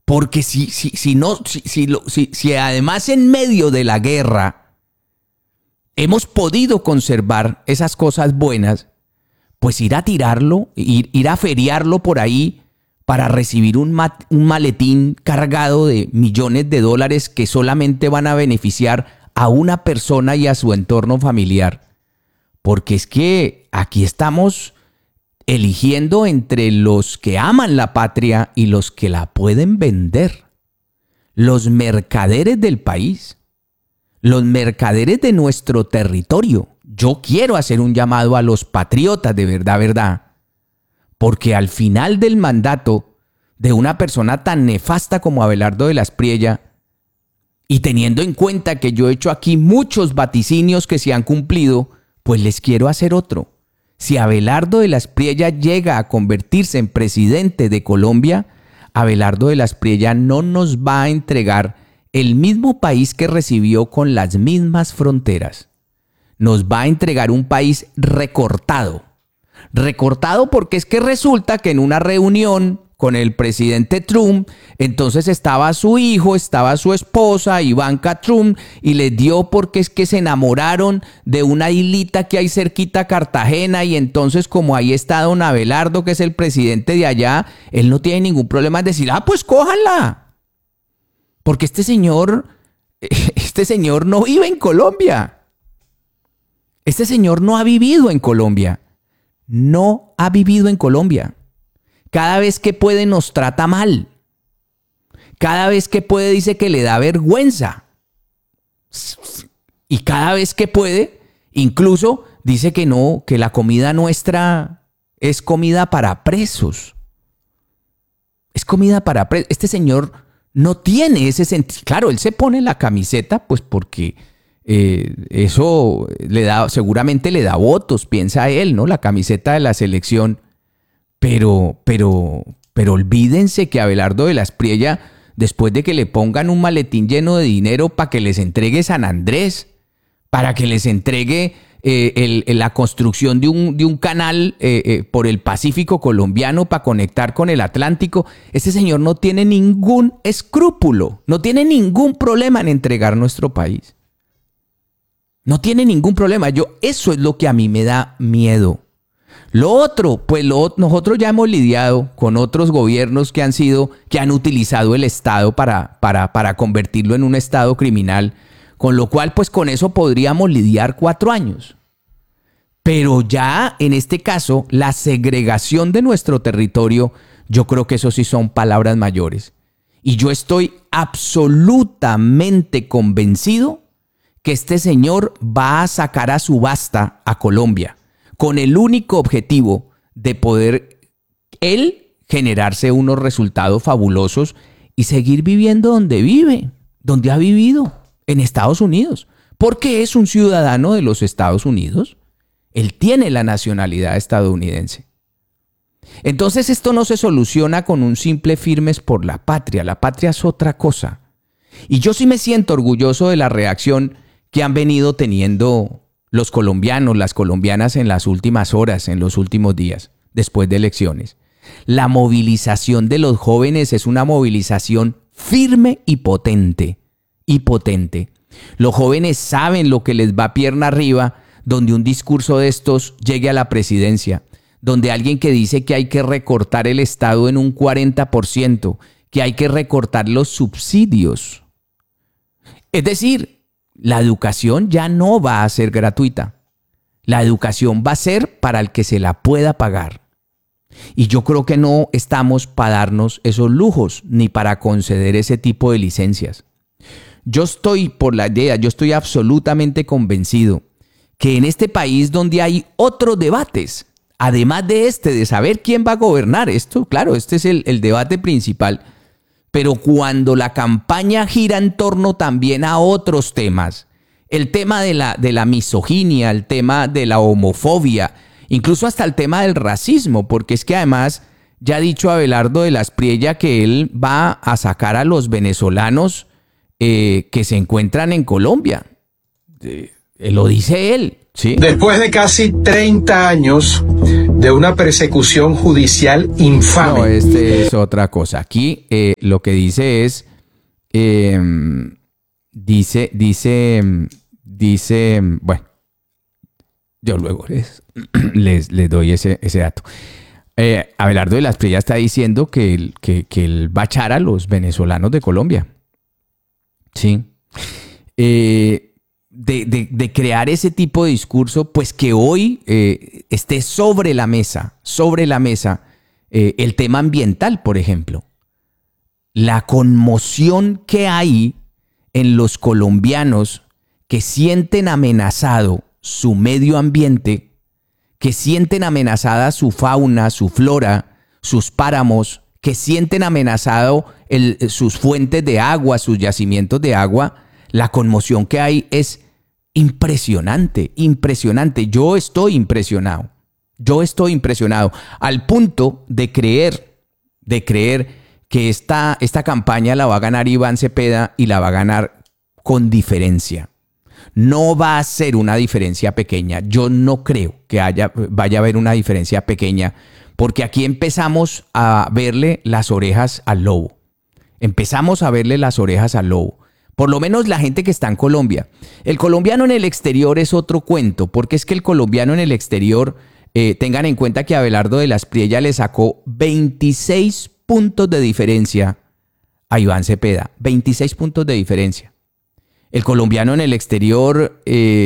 Porque si además en medio de la guerra hemos podido conservar esas cosas buenas, pues ir a tirarlo, ir a feriarlo por ahí para recibir un maletín cargado de millones de dólares que solamente van a beneficiar a una persona y a su entorno familiar. Porque es que aquí estamos eligiendo entre los que aman la patria y los que la pueden vender. Los mercaderes del país, los mercaderes de nuestro territorio. Yo quiero hacer un llamado a los patriotas de verdad, porque al final del mandato de una persona tan nefasta como Abelardo de la Espriella, y teniendo en cuenta que yo he hecho aquí muchos vaticinios que se han cumplido, pues les quiero hacer otro. Si Abelardo de la Espriella llega a convertirse en presidente de Colombia, Abelardo de la Espriella no nos va a entregar el mismo país que recibió con las mismas fronteras. Nos va a entregar un país recortado. Recortado porque es que resulta que en una reunión con el presidente Trump, entonces estaba su hijo, estaba su esposa, Ivanka Trump, y les dio porque es que se enamoraron de una islita que hay cerquita a Cartagena, y entonces como ahí está don Abelardo, que es el presidente de allá, él no tiene ningún problema en decir, pues cójanla. Porque este señor no vive en Colombia. Este señor no ha vivido en Colombia. No ha vivido en Colombia. Cada vez que puede nos trata mal. Cada vez que puede dice que le da vergüenza. Y cada vez que puede, incluso dice que no, que la comida nuestra es comida para presos. Es comida para presos. Este señor no tiene ese sentido. Claro, él se pone la camiseta pues porque eso seguramente le da votos, piensa él, ¿no? La camiseta de la selección. Pero olvídense que Abelardo de la Espriella, después de que le pongan un maletín lleno de dinero para que les entregue San Andrés, para que les entregue la construcción de un canal por el Pacífico colombiano para conectar con el Atlántico, ese señor no tiene ningún escrúpulo, no tiene ningún problema en entregar nuestro país. No tiene ningún problema. Eso es lo que a mí me da miedo. Lo otro, pues nosotros ya hemos lidiado con otros gobiernos que han utilizado el Estado para convertirlo en un Estado criminal, con lo cual pues con eso podríamos lidiar 4 años. Pero ya en este caso, la segregación de nuestro territorio, yo creo que eso sí son palabras mayores. Y yo estoy absolutamente convencido que este señor va a sacar a subasta a Colombia, con el único objetivo de poder él generarse unos resultados fabulosos y seguir viviendo donde vive, donde ha vivido, en Estados Unidos. Porque es un ciudadano de los Estados Unidos. Él tiene la nacionalidad estadounidense. Entonces esto no se soluciona con un simple firmes por la patria. La patria es otra cosa. Y yo sí me siento orgulloso de la reacción que han venido teniendo los colombianos, las colombianas en las últimas horas, en los últimos días, después de elecciones. La movilización de los jóvenes es una movilización firme y potente. Los jóvenes saben lo que les va pierna arriba, donde un discurso de estos llegue a la presidencia, donde alguien que dice que hay que recortar el Estado en un 40%, que hay que recortar los subsidios. Es decir, la educación ya no va a ser gratuita. La educación va a ser para el que se la pueda pagar. Y yo creo que no estamos para darnos esos lujos ni para conceder ese tipo de licencias. Yo estoy por la idea, yo estoy absolutamente convencido que en este país donde hay otros debates, además de saber quién va a gobernar, claro, este es el debate principal. Pero cuando la campaña gira en torno también a otros temas, el tema de la misoginia, el tema de la homofobia, incluso hasta el tema del racismo, porque es que además ya ha dicho Abelardo de la Espriella que él va a sacar a los venezolanos que se encuentran en Colombia. Lo dice él. ¿Sí? Después de casi 30 años de una persecución judicial infame. No, este es otra cosa. Aquí lo que dice es, bueno, yo luego les doy ese dato. Abelardo de las Priella está diciendo que él va a echar a los venezolanos de Colombia. Sí. De crear ese tipo de discurso, pues que hoy esté sobre la mesa, el tema ambiental, por ejemplo. La conmoción que hay en los colombianos que sienten amenazado su medio ambiente, que sienten amenazada su fauna, su flora, sus páramos, que sienten amenazado sus fuentes de agua, sus yacimientos de agua. La conmoción que hay es impresionante, impresionante. Yo estoy impresionado al punto de creer que esta campaña la va a ganar Iván Cepeda y la va a ganar con diferencia. No va a ser una diferencia pequeña. Yo no creo que vaya a haber una diferencia pequeña, porque aquí empezamos a verle las orejas al lobo. Por lo menos la gente que está en Colombia. El colombiano en el exterior es otro cuento, porque es que el colombiano en el exterior, tengan en cuenta que Abelardo de las Priella le sacó 26 puntos de diferencia a Iván Cepeda. 26 puntos de diferencia. El colombiano en el exterior,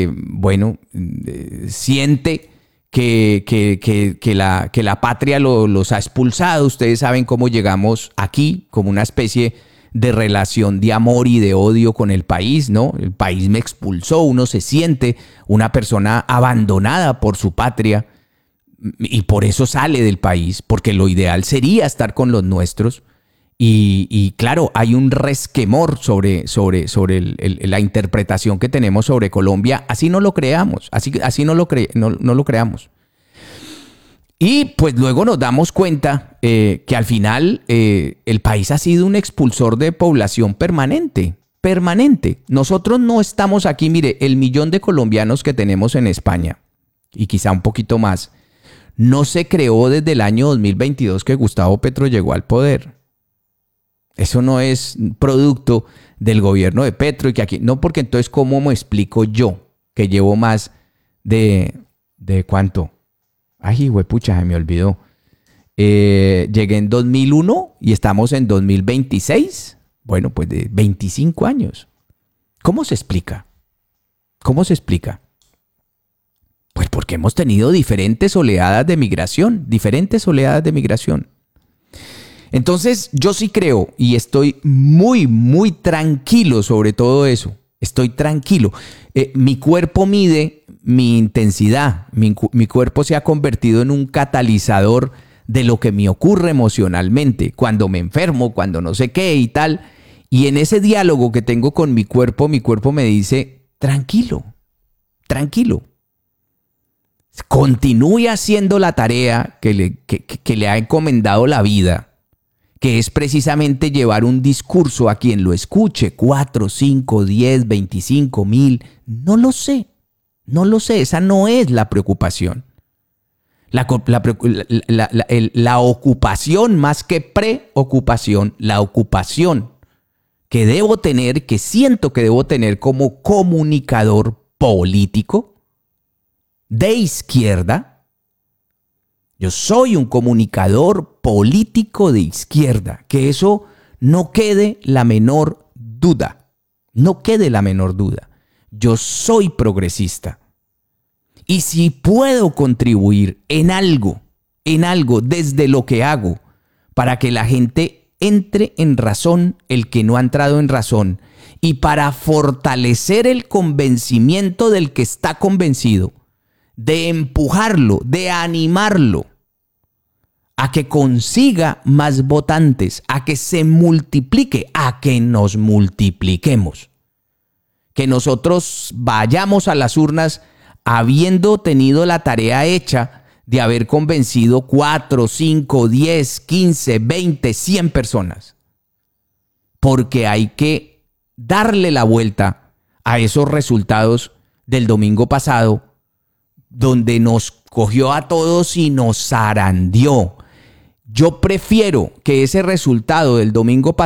siente que la patria los ha expulsado. Ustedes saben cómo llegamos aquí, como una especie de relación de amor y de odio con el país, ¿no? El país me expulsó, uno se siente una persona abandonada por su patria y por eso sale del país, porque lo ideal sería estar con los nuestros. Y claro, hay un resquemor sobre la interpretación que tenemos sobre Colombia, así no lo creamos, así no lo creamos. Y pues luego nos damos cuenta que al final el país ha sido un expulsor de población permanente. Nosotros no estamos aquí, mire, el 1.000.000 de colombianos que tenemos en España, y quizá un poquito más, no se creó desde el año 2022 que Gustavo Petro llegó al poder. Eso no es producto del gobierno de Petro y que aquí, no, porque entonces ¿cómo me explico yo que llevo más de cuánto? Ay, huepucha, se me olvidó. Llegué en 2001 y estamos en 2026. Bueno, pues de 25 años. ¿Cómo se explica? Pues porque hemos tenido diferentes oleadas de migración. Entonces, yo sí creo y estoy muy, muy tranquilo sobre todo eso. Estoy tranquilo. Mi cuerpo mide mi intensidad. Mi cuerpo se ha convertido en un catalizador de lo que me ocurre emocionalmente. Cuando me enfermo, cuando no sé qué y tal. Y en ese diálogo que tengo con mi cuerpo me dice, tranquilo. Continúe haciendo la tarea que le ha encomendado la vida, que es precisamente llevar un discurso a quien lo escuche, 4, 5, 10, 25 mil, no lo sé, esa no es la preocupación. La ocupación más que preocupación, la ocupación que siento que debo tener como comunicador político de izquierda. Yo soy un comunicador político de izquierda, que eso no quede la menor duda. Yo soy progresista. Y si puedo contribuir en algo desde lo que hago, para que la gente entre en razón, el que no ha entrado en razón, y para fortalecer el convencimiento del que está convencido, de empujarlo, de animarlo a que consiga más votantes, a que se multiplique, a que nos multipliquemos. Que nosotros vayamos a las urnas habiendo tenido la tarea hecha de haber convencido 4, 5, 10, 15, 20, 100 personas. Porque hay que darle la vuelta a esos resultados del domingo pasado, donde nos cogió a todos y nos zarandeó. Yo prefiero que ese resultado del domingo pasado